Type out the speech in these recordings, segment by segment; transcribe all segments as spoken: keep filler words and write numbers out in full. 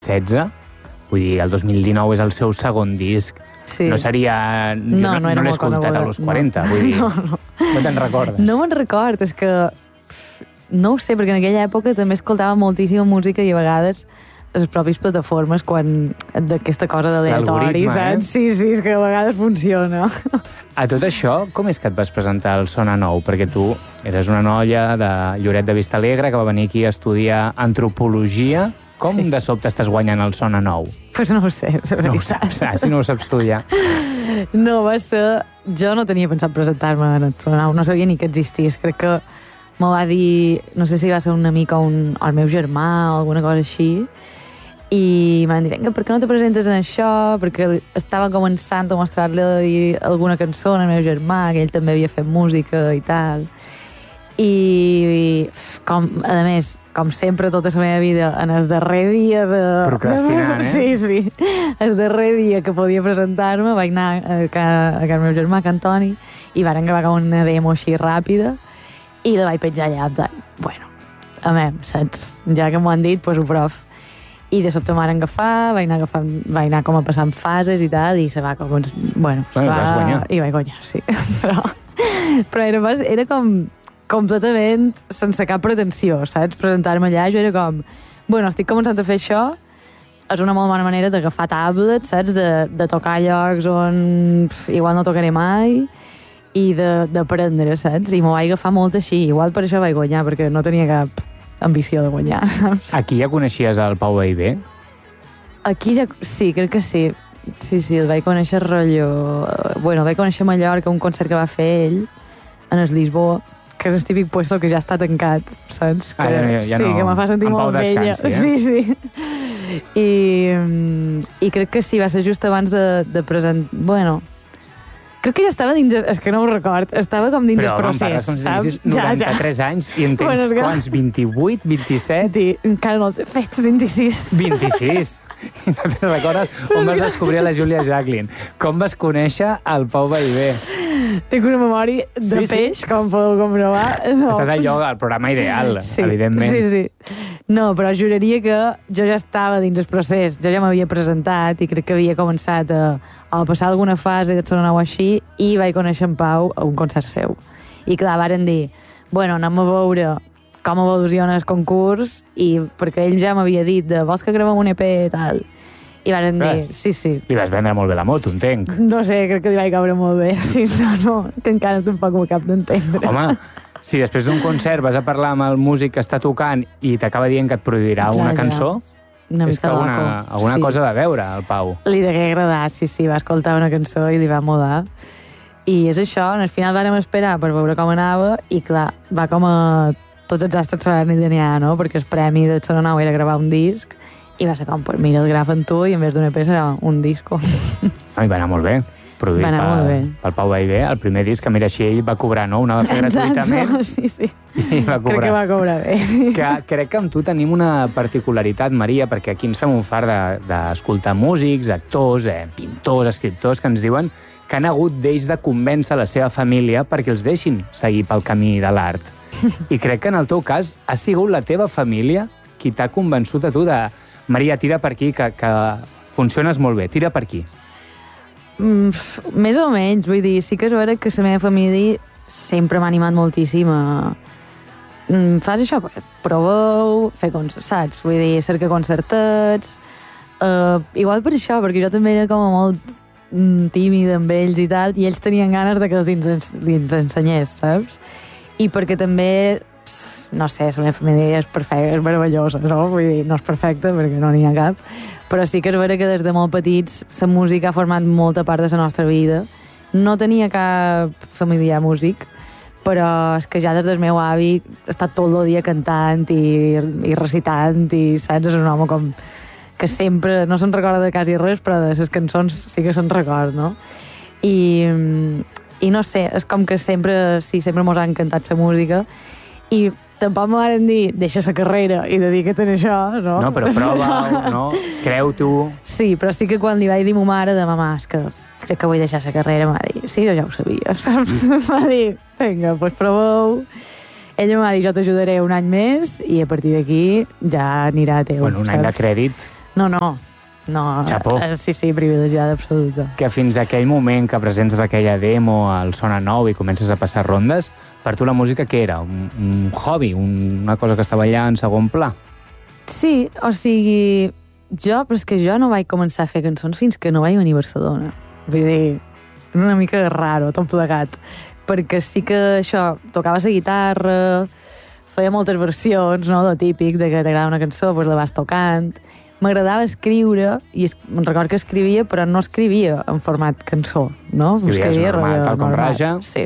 setze, vull dir, el dos mil dinou és el seu segon disc. Sí. No seria... Jo no, no, no, no l'he escoltat a los quaranta, no. Vull dir... No, no. No te'n recordes? No me'n record, és que... No ho sé, perquè en aquella època també escoltava moltíssima música i a vegades les pròpies plataformes quan d'aquesta cosa d'aleatori, saps? Eh? Sí, sí, és que a vegades funciona. A tot això, com és que et vas presentar al Sona Nou? Perquè tu eres una noia de Lloret de Vistalegre que va venir aquí a estudiar antropologia. Com sí. de sobte estàs guanyant el Sona Nou? Doncs pues no ho sé, és veritat. No ho saps, ah, si no ho saps tu ja. No, va ser... Jo no tenia pensat presentar-me en el Sona Nou, no sabia ni que existís. Crec que m'ho va dir, no sé si va ser un amic o, un, o el meu germà o alguna cosa així, i m'han dit, vinga, per què no te presentes en això? Perquè estava començant a mostrar-li alguna cançó al meu germà, que ell també havia fet música i tal. I, com, a més, com sempre, tota la meva vida, en el darrer dia de... Procrastinant, de... eh? Sí, sí. El darrer dia que podia presentar-me vaig anar a casa del meu germà, que Antoni, i varen gravar com una demo així ràpida, i la vaig penjar allà, de... bueno, a mi, saps? Ja que m'ho han dit, doncs ho prof. I de sobte m'han agafat, vaig anar, agafant, vaig anar com a passant fases i tal, i se va com... Bueno, bueno va... vas guanyar. I vaig guanyar, sí. però però era, era com completament sense cap pretensió, saps? Presentar-me allà, jo era com... Bueno, estic començant a fer això, és una molt bona manera d'agafar tablets, saps? De, de tocar llocs on pf, igual no tocaré mai, i d'aprendre, saps? I m'ho vaig agafar molt així. Igual per això vaig guanyar, perquè no tenia cap ambició de guanyar, saps? Aquí ja coneixies el Pau Vallvé? Aquí ja... Sí, crec que sí. Sí, sí, el vaig conèixer rotllo... Bueno, el vaig conèixer a Mallorca, un concert que va fer ell, en el Lisboa, que és el típic puesto que ja està tancat, saps? Que, ah, ja, ja sí, no... que me fa sentir molt vella. Eh? Sí, sí. I, I crec que sí, va ser just abans de, de presentar... Bueno... Crec que ja estava dins... És que no ho record. Estava com dins però, el procés, home, saps? noranta-tres ja, ja. anys i en tens bueno, que... quants? vint-i-vuit, vint-i-set? Sí, encara no els he fet, vint-i-sis. vint-i-sis? No te'n recordes? On vas descobrir la Júlia Jacqueline? Com vas conèixer el Pau Vallvé? Tinc una memòria de sí, peix, sí. com podeu comprovar. No. Estàs allò al programa ideal, sí, evidentment. Sí, sí. No, però juraria que jo ja estava dins el procés. Jo ja m'havia presentat i crec que havia començat a, a passar alguna fase de Sona Nou així i vaig conèixer en Pau a un concert seu. I clar, varen dir, bueno, anem a veure com evoluciona el concurs, i perquè ell ja m'havia dit de vols que gravem un E P i tal. I varen dir, sí, sí. Li vas vendre molt bé la moto, entenc. No sé, crec que li vaig caure molt bé. Sí, no, no, que encara tampoc m'ho cap d'entendre. Home, si després d'un concert vas a parlar amb el músic que està tocant i t'acaba dient que et produirà ja, una cançó, una és que alguna, alguna sí. cosa de veure, el Pau. Li degué agradar, sí, sí, va escoltar una cançó i li va molar. I és això, al final vàrem esperar per veure com anava i, clar, va com a... Tots els astres se van alinear, no? Perquè el premi de Sona Nou era gravar un disc i va ser com, pues mira, el grafen tu i en vez d'un E P serà un disco. Ah, i va anar molt bé. Produït va anar pel, molt bé. pel Pau Vallvé, el primer disc, que mira, així ell va cobrar, no? Una va fer gratuïtament. Exacte, sí, sí. I va cobrar. Crec que va cobrar bé, sí. Que, crec que amb tu tenim una particularitat, Maria, perquè aquí ens fem un far d'escoltar de, músics, actors, eh, pintors, escriptors, que ens diuen que han hagut d'ells de convèncer la seva família perquè els deixin seguir pel camí de l'art. I crec que en el teu cas ha sigut la teva família qui t'ha convençut a tu de Maria, tira per aquí, que, que funciones molt bé, tira per aquí. Mm, més o menys, vull dir, sí que és vera que la meva família sempre m'ha animat moltíssim a... Mm, fas això, proveu, fer concerts, saps? Vull dir, cerca concertats... Uh, igual per això, perquè jo també era com a molt mm, tímida amb ells i tal, i ells tenien ganes de que els ens, els ensenyés, saps? I perquè també, no sé, la meva família és perfecta, és meravellosa, no? Vull dir, no és perfecta perquè no n'hi ha cap, però sí que és vera que des de molt petits la música ha format molta part de la nostra vida. No tenia cap familiar músic, però és que ja des del meu avi he estat tot el dia cantant i, i recitant, i saps? És un home com que sempre, no se'n recorda de quasi res, però de les cançons sí que se'n recorda, no? I... I no sé, és com que sempre, sí, sempre mos ha encantat la música i tampoc m'ho van dir, deixa la carrera i dedica't a això, no? No, però prova-ho, no? Creu-t'ho. Sí, però sí que quan li vaig dir a ma mare de mamà, és que crec que vull deixar la carrera, m'ha dit, sí, jo ja ho sabia, saps? M'ha dit, vinga, doncs proveu. Ella m'ha dit, jo t'ajudaré un any més i a partir d'aquí ja anirà a teu. Bueno, un any saps? de crèdit No, no. No, Xapó. eh, sí, sí, privilegiada absoluta. Que fins a aquell moment que presentes aquella demo al Sona Nou i comences a passar rondes, per tu la música què era? Un, un hobby? Una cosa que estava allà en segon pla? Sí, o sigui, jo, però és que jo no vaig començar a fer cançons fins que no vaig venir a Barcelona. Vull dir, una mica raro, tot plegat. Perquè sí que això, tocava la guitarra, feia moltes versions, no?, lo típic, de que t'agrada una cançó, doncs la vas tocant. M'agradava escriure, i es, em record que escrivia, però no escrivia en format cançó, no? Escrivies normal, rotllo tal com normal. raja. Sí.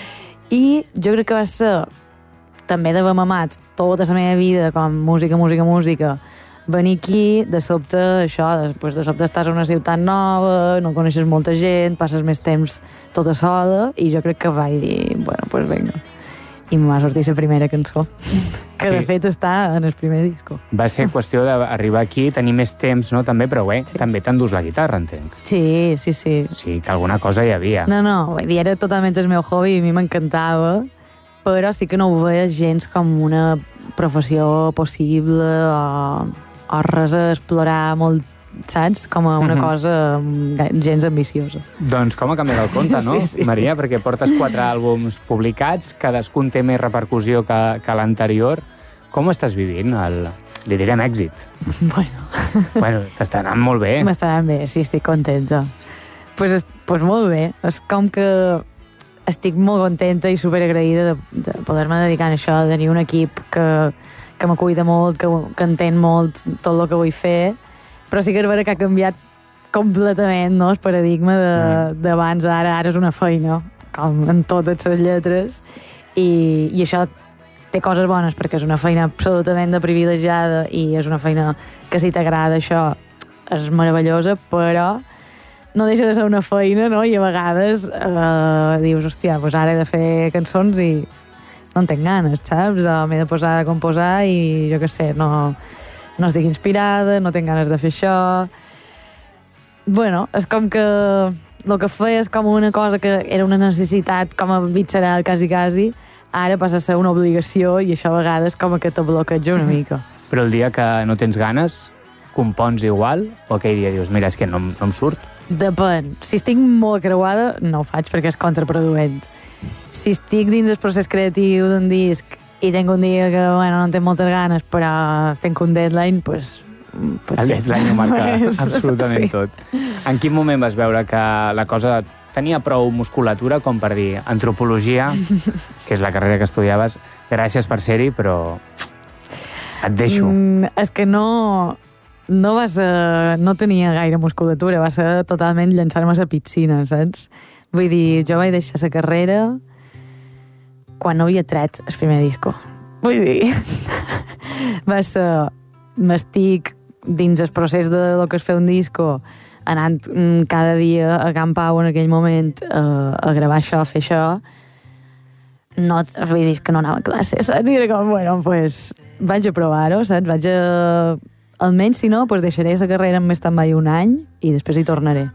I jo crec que va ser, també d'haver mamat tota la meva vida com música, música, música, venir aquí, de sobte, això, després de sobte estàs a una ciutat nova, no coneixes molta gent, passes més temps tota sola, i jo crec que vaig dir, bueno, doncs pues vinga. I em va sortir la primera cançó, que de fet està en el primer disco. Va ser qüestió d'arribar aquí, tenir més temps, no?, també, però bé, sí. També t'endús la guitarra, entenc. Sí, sí, sí. O sigui, que alguna cosa hi havia. No, no, vull dir, era totalment el meu hobby i a mi m'encantava, però sí que no ho veia gens com una professió possible o, o res a explorar molt, saps? Com a una uh-huh. cosa gens ambiciosa. Doncs com ha canviat el compte, no, sí, sí, Maria? Sí. Perquè portes quatre àlbums publicats, cadascun té més repercussió que, que l'anterior. Com estàs vivint el, li direm èxit? Bueno. Bueno, t'està anant molt bé. M'està anant bé, sí, estic contenta. Doncs pues, pues molt bé. És com que estic molt contenta i superagraïda de, de poder-me dedicar a això, de tenir un equip que, que me cuida molt, que, que entén molt tot el que vull fer, però sí que és vera que ha canviat completament, no?, el paradigma d'abans a ara. Ara és una feina, com en totes les lletres, i, i això té coses bones, perquè és una feina absolutament de privilegiada i és una feina que si t'agrada això és meravellosa, però no deixa de ser una feina, no?, i a vegades eh, dius, hòstia, doncs ara he de fer cançons i no en tinc ganes, saps? O m'he de posar a composar i jo què sé, no... no estic inspirada, no tinc ganes de fer això. Bueno, és com que el que feia és com una cosa que era una necessitat com a visceral, quasi, quasi, ara passa a ser una obligació i això a vegades com que te bloqueja una mica. Però el dia que no tens ganes, compons igual? O aquell dia dius, mira, és que no, no em surt? Depèn. Si estic molt creuada, no ho faig perquè és contraproduent. Si estic dins el procés creatiu d'un disc i tinc un dia que, bueno, no en tinc moltes ganes, però tinc un deadline, doncs... Pues el sí. deadline ho marca pues, absolutament sí. tot. En quin moment vas veure que la cosa tenia prou musculatura com per dir antropologia, que és la carrera que estudiaves, gràcies per ser-hi, però et deixo. Mm, és que no... No va ser... No tenia gaire musculatura, va ser totalment llançar-me a la piscina, saps? Vull dir, jo vaig deixar la carrera quan no havia tret el primer disco. Vull dir, va ser... M'estic dins el procés de lo que es fer un disco, anant cada dia a Can Pau en aquell moment a, a gravar això, a fer això. No, vull dir que no anava a classe, saps? I era com, bueno, pues, vaig a provar-ho, saps? Vaig a... Almenys, si no, pues deixaré la carrera en més stand-by un any i després hi tornaré.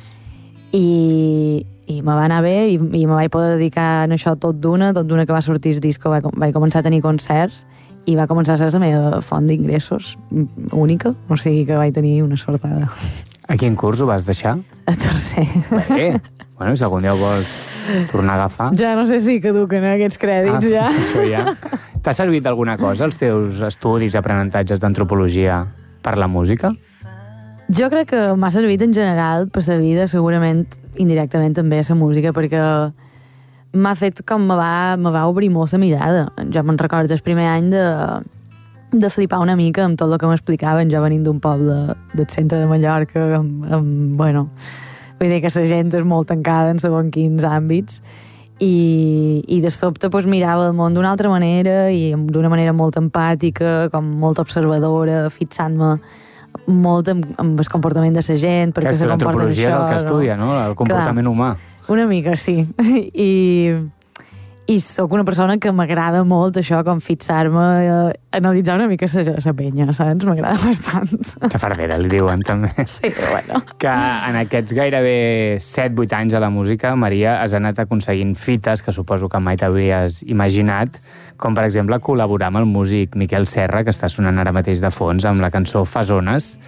I... i me va anar bé i, i me vaig poder dedicar a això tot d'una, tot d'una que va sortir el disco, vaig, vaig començar a tenir concerts i va començar a ser la meva font d'ingressos única, o sigui que vaig tenir una sortada. A quin curs ho vas deixar? A tercer. Bé, bueno, si algun dia ho vols tornar a agafar... Ja no sé si caduquen aquests crèdits, ah, ja. Això ja. T'ha servit alguna cosa els teus estudis, aprenentatges d'antropologia per la música? Jo crec que m'ha servit en general per la vida, segurament indirectament també a la música, perquè m'ha fet com me va, me va obrir molt la mirada. Jo me'n recordo el primer any de, de flipar una mica amb tot el que m'explicaven, jo venint d'un poble del centre de Mallorca, amb, amb, bueno, vull dir que la gent és molt tancada en segons quins àmbits, i, i de sobte pues, mirava el món d'una altra manera i d'una manera molt empàtica, com molt observadora, fixant-me molt amb, amb el comportament de la gent, perquè que se comporta l'antropologia és el que estudia, no? El comportament Clar, humà. Una mica, sí. I, i sóc una persona que m'agrada molt això, com fixar-me, eh, analitzar una mica la penya, saps? M'agrada bastant. Xafardera, li diuen, també. Sí, però bueno. Que en aquests gairebé set vuit anys a la música, Maria, has anat aconseguint fites que suposo que mai t'hauries imaginat, com per exemple col·laborar amb el músic Miquel Serra, que està sonant ara mateix de fons amb la cançó Fasones.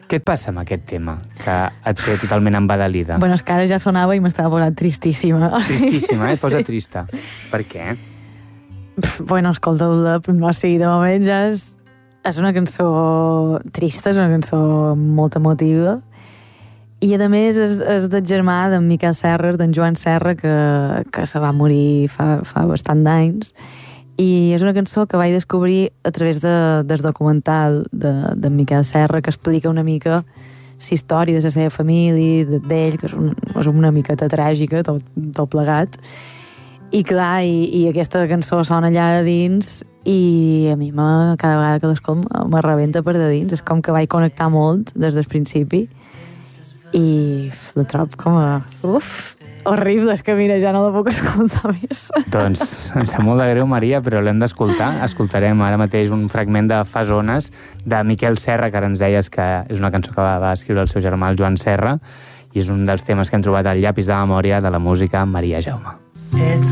Què et passa amb aquest tema, que et té totalment embadalida? Bueno, és que ara ja sonava i m'estava posant tristíssima. Tristíssima, eh? Posa Sí. trista. Per què? Bueno, escolta-la, no sé, de moment ja és, és una cançó trista, és una cançó molt emotiva, i a més és, és del germà d'en Miquel Serra, d'en Joan Serra, que, que se va morir fa, fa bastant d'anys, i és una cançó que vaig descobrir a través de, del documental d'en de, de Miquel Serra, que explica una mica la història de la seva família, d'ell, que és, un, és una miqueta tràgica, tot, tot plegat. I clar, i, i aquesta cançó sona allà a dins i a mi me, cada vegada que l'escolto me rebenta per de dins. És com que vaig connectar molt des del principi i la trobo com a... Uf, horrible, és que mira, ja no la puc escoltar més. Doncs em sap molt de greu, Maria, però l'hem d'escoltar. Escoltarem ara mateix un fragment de Fa zones de Miquel Serra, que ara ens deies que és una cançó que va, va escriure el seu germà, el Joan Serra, i és un dels temes que hem trobat al llapis de memòria de la música Maria Jaume. It's